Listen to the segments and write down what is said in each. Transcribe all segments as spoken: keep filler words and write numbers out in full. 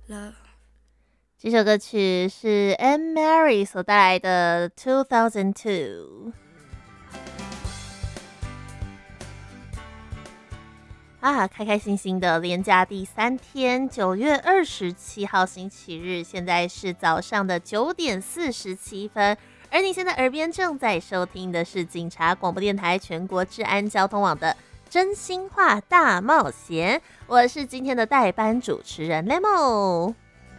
Love。 这首歌曲是 Anne Marie 所带来的two thousand two。啊，开开心心的连假第三天，九月二十七号星期日，现在是早上的九点四十七分，而你现在耳边正在收听的是警察广播电台全国治安交通网的真心话大冒险，我是今天的代班主持人 Lemo。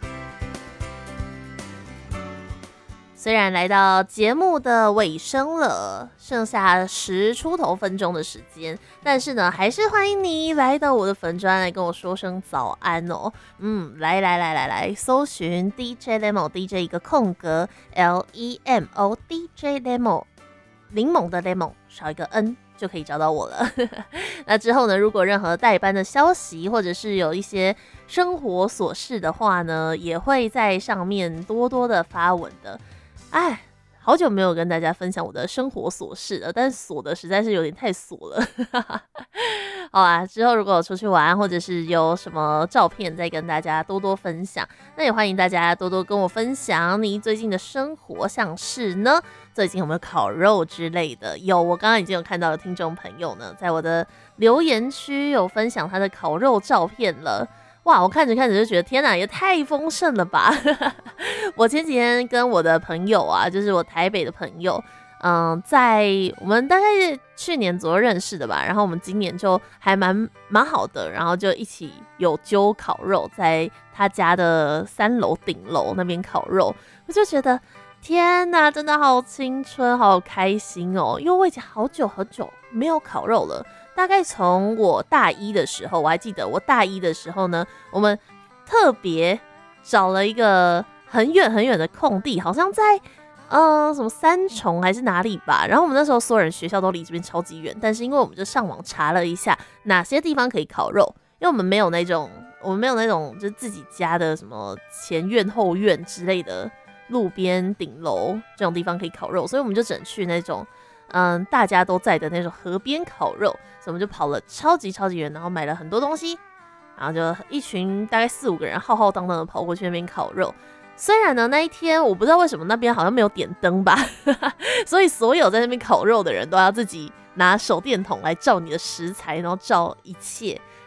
虽然来到节目的尾声了，剩下十出头分钟的时间，但是呢，还是欢迎你来到我的粉专来跟我说声早安哦。嗯，来来来来来，搜寻 D J Lemo D J 一个空格 L E M O D J Lemo 柠檬的 Lemon 少一个 N 就可以找到我了。那之后呢，如果任何代班的消息，或者是有一些生活琐事的话呢，也会在上面多多的发文的。哎，好久没有跟大家分享我的生活琐事了，但是琐的实在是有点太琐了。好啦，之后如果有出去玩，或者是有什么照片再跟大家多多分享，那也欢迎大家多多跟我分享你最近的生活，像是呢最近有没有烤肉之类的。有，我刚刚已经有看到的听众朋友呢，在我的留言区有分享他的烤肉照片了。哇，我看着看着就觉得天哪，也太丰盛了吧！我前几天跟我的朋友啊，就是我台北的朋友，嗯，在我们大概去年左右认识的吧，然后我们今年就还蛮蛮好的，然后就一起有揪烤肉，在他家的三楼顶楼那边烤肉，我就觉得天哪，真的好青春，好开心哦！因为我已经好久好久没有烤肉了。大概从我大一的时候，我还记得我大一的时候呢，我们特别找了一个很远很远的空地，好像在呃什么三重还是哪里吧。然后我们那时候所有人学校都离这边超级远，但是因为我们就上网查了一下哪些地方可以烤肉，因为我们没有那种我们没有那种就是自己家的什么前院后院之类的路边顶楼这种地方可以烤肉，所以我们就只能去那种。嗯，大家都在的那种河边烤肉，所以我们就跑了超级超级远，然后买了很多东西，然后就一群大概四五个人浩浩荡荡的跑过去那边烤肉。虽然呢那一天我不知道为什么那边好像没有点灯吧，所以所有在那边烤肉的人都要自己拿手电筒来照你的食材，然后照一切。